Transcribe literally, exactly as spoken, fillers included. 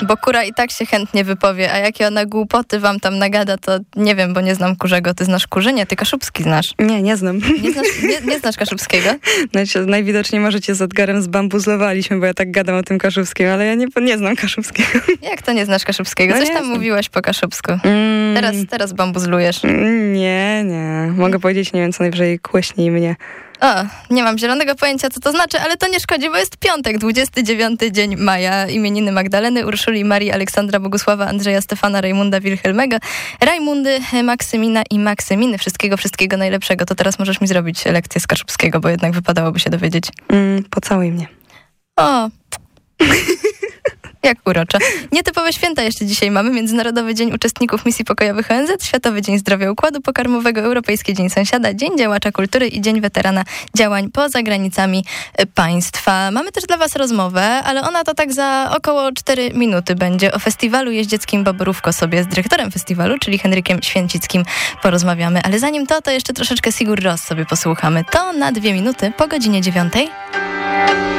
bo kura i tak się chętnie wypowie, a jakie ona głupoty wam tam nagada, to nie wiem, bo nie znam Kurzego. Ty znasz Kurzy? Nie, ty Kaszubski znasz. Nie, nie znam. Nie znasz, nie, nie znasz Kaszubskiego? Znaczy, najwidoczniej może cię z Edgarem zbambuzlowaliśmy, bo ja tak gadam o tym Kaszubskim, ale ja nie, nie znam Kaszubskiego. Jak to nie znasz Kaszubskiego? Coś no tam znam. mówiłaś po kaszubsku. Mm. Teraz, teraz bambuzlujesz. Nie, nie. Mogę powiedzieć, nie wiem, co najwyżej kłeśnij mnie. O, nie mam zielonego pojęcia, co to znaczy, ale to nie szkodzi, bo jest piątek, dwudziesty dziewiąty dzień maja. Imieniny Magdaleny, Urszuli, Marii, Aleksandra, Bogusława, Andrzeja, Stefana, Rajmunda, Wilhelmego, Rajmundy, Maksymina i Maksyminy. Wszystkiego, wszystkiego najlepszego. To teraz możesz mi zrobić lekcję z kaszubskiego, bo jednak wypadałoby się dowiedzieć. Mm, pocałuj mnie. O, jak uroczo. Nietypowe święta jeszcze dzisiaj mamy. Międzynarodowy Dzień Uczestników Misji Pokojowych O N Z, Światowy Dzień Zdrowia Układu Pokarmowego, Europejski Dzień Sąsiada, Dzień Działacza Kultury i Dzień Weterana Działań poza granicami państwa. Mamy też dla was rozmowę, ale ona to tak za około cztery minuty będzie. O festiwalu jeździeckim Boborówko sobie z dyrektorem festiwalu, czyli Henrykiem Święcickim, porozmawiamy. Ale zanim to, to jeszcze troszeczkę Sigur Rós sobie posłuchamy. To na dwie minuty po godzinie dziewiątej.